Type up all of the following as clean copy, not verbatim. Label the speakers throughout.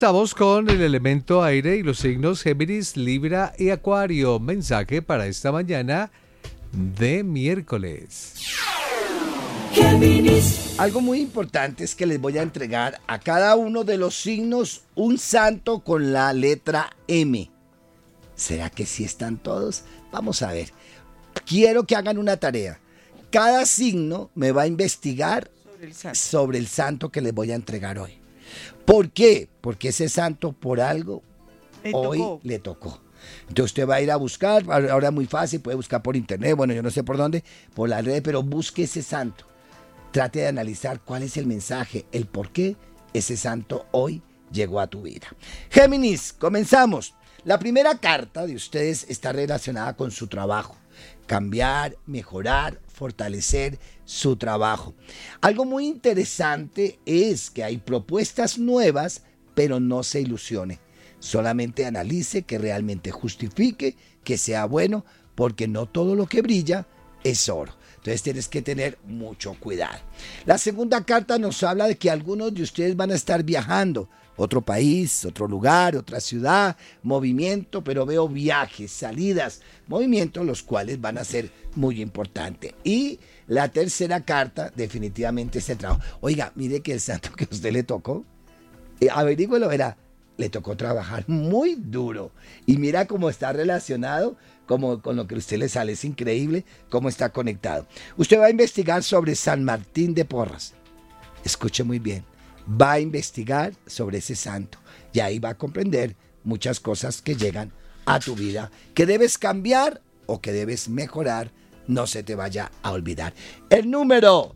Speaker 1: Estamos con el elemento aire y los signos Géminis, Libra y Acuario. Mensaje para esta mañana de miércoles.
Speaker 2: Géminis. Algo muy importante es que les voy a entregar a cada uno de los signos un santo con la letra M. ¿Será que sí están todos? Vamos a ver. Quiero que hagan una tarea. Cada signo me va a investigar sobre el santo que les voy a entregar hoy. ¿Por qué? Porque ese santo por algo hoy le tocó. Entonces usted va a ir a buscar, ahora es muy fácil, puede buscar por internet, bueno, yo no sé por dónde, por la red, pero busque ese santo. Trate de analizar cuál es el mensaje, el por qué ese santo hoy llegó a tu vida. Géminis, comenzamos. La primera carta de ustedes está relacionada con su trabajo. Cambiar, mejorar, fortalecer su trabajo. Algo muy interesante es que hay propuestas nuevas, pero no se ilusione. Solamente analice que realmente justifique, que sea bueno, porque no todo lo que brilla es oro. Entonces tienes que tener mucho cuidado. La segunda carta nos habla de que algunos de ustedes van a estar viajando. Otro país, otro lugar, otra ciudad, movimiento, pero veo viajes, salidas, movimientos, los cuales van a ser muy importantes. Y la tercera carta, definitivamente es el trabajo. Oiga, mire que el santo que a usted le tocó, averígüelo, verá, le tocó trabajar muy duro. Y mira cómo está relacionado con lo que a usted le sale. Es increíble cómo está conectado. Usted va a investigar sobre San Martín de Porras. Escuche muy bien. Va a investigar sobre ese santo y ahí va a comprender muchas cosas que llegan a tu vida, que debes cambiar o que debes mejorar, no se te vaya a olvidar. El número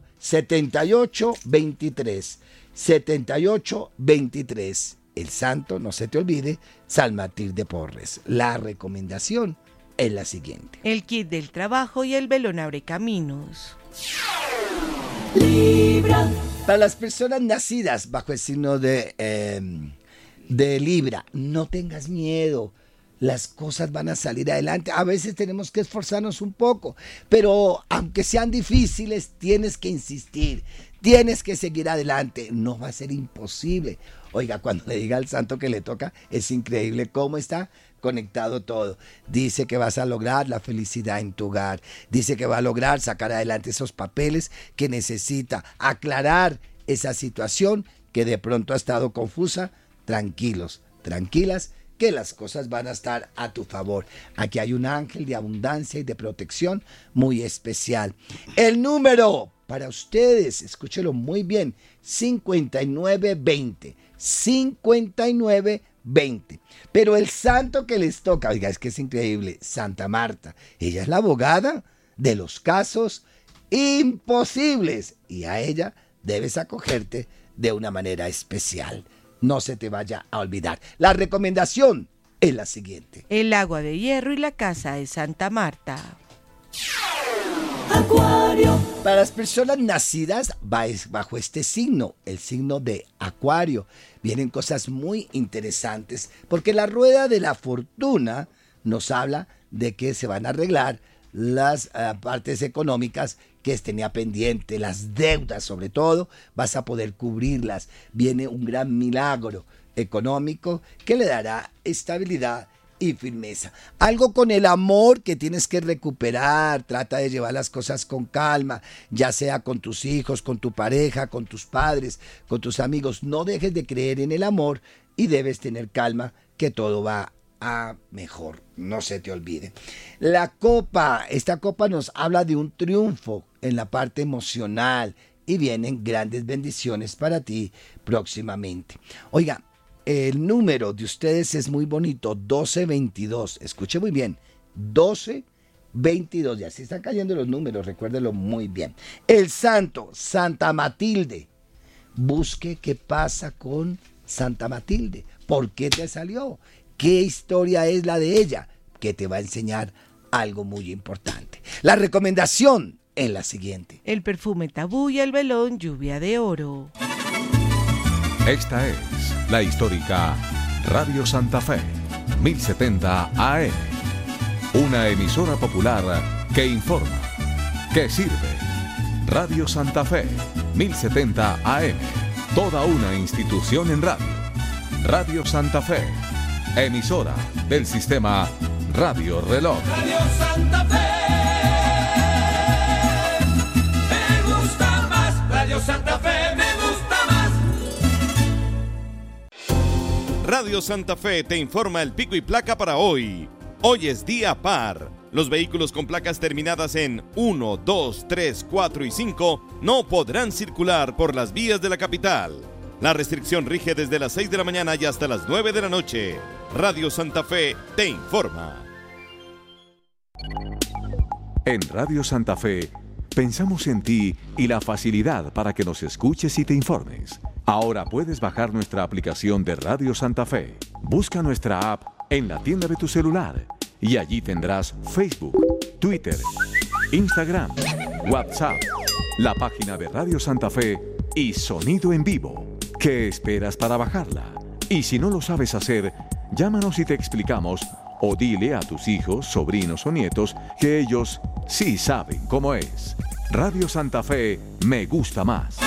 Speaker 2: 7823, 7823, el santo, no se te olvide, San Martín de Porres. La recomendación es la siguiente.
Speaker 3: El kit del trabajo y el velón abre caminos.
Speaker 2: Libra. Para las personas nacidas bajo el signo de Libra, no tengas miedo. Las cosas van a salir adelante. A veces tenemos que esforzarnos un poco, pero aunque sean difíciles, tienes que insistir. Tienes que seguir adelante. No va a ser imposible. Oiga, cuando le diga al santo que le toca, es increíble cómo está conectado todo. Dice que vas a lograr la felicidad en tu hogar. Dice que va a lograr sacar adelante esos papeles que necesita, aclarar esa situación que de pronto ha estado confusa. Tranquilos, tranquilas, que las cosas van a estar a tu favor. Aquí hay un ángel de abundancia y de protección muy especial. El número para ustedes, escúchelo muy bien, 5920. 5920. Pero el santo que les toca, oiga, es que es increíble, Santa Marta. Ella es la abogada de los casos imposibles y a ella debes acogerte de una manera especial. No se te vaya a olvidar. La recomendación es la siguiente.
Speaker 3: El agua de hierro y la casa de Santa Marta.
Speaker 2: Acuario. Para las personas nacidas bajo este signo, el signo de Acuario, vienen cosas muy interesantes porque la rueda de la fortuna nos habla de que se van a arreglar las partes económicas que tenía pendiente, las deudas sobre todo, vas a poder cubrirlas. Viene un gran milagro económico que le dará estabilidad y firmeza. Algo con el amor que tienes que recuperar. Trata de llevar las cosas con calma, ya sea con tus hijos, con tu pareja, con tus padres, con tus amigos. No dejes de creer en el amor y debes tener calma, que todo va a mejor. No se te olvide. La copa, esta copa nos habla de un triunfo en la parte emocional y vienen grandes bendiciones para ti próximamente. Oiga, el número de ustedes es muy bonito, 1222. Escuche muy bien, 1222. Ya se están cayendo los números, recuérdelo muy bien. El santo, Santa Matilde. Busque qué pasa con Santa Matilde. ¿Por qué te salió? ¿Qué historia es la de ella? Que te va a enseñar algo muy importante. La recomendación es la siguiente.
Speaker 3: El perfume tabú y el velón lluvia de oro.
Speaker 4: Esta es la histórica Radio Santa Fe, 1070 AM. Una emisora popular que informa, que sirve. Radio Santa Fe, 1070 AM. Toda una institución en radio. Radio Santa Fe, emisora del sistema Radio Reloj.
Speaker 5: Radio Santa Fe, me gusta más. Radio Santa Fe, me gusta más.
Speaker 6: Radio Santa Fe te informa el pico y placa para hoy. Hoy es día par. Los vehículos con placas terminadas en 1, 2, 3, 4 y 5 no podrán circular por las vías de la capital. La restricción rige desde las 6 de la mañana y hasta las 9 de la noche. Radio Santa Fe te informa.
Speaker 4: En Radio Santa Fe, pensamos en ti y la facilidad para que nos escuches y te informes. Ahora puedes bajar nuestra aplicación de Radio Santa Fe. Busca nuestra app en la tienda de tu celular y allí tendrás Facebook, Twitter, Instagram, WhatsApp, la página de Radio Santa Fe y sonido en vivo. ¿Qué esperas para bajarla? Y si no lo sabes hacer, llámanos y te explicamos, o dile a tus hijos, sobrinos o nietos que ellos sí saben cómo es. Radio Santa Fe me gusta más.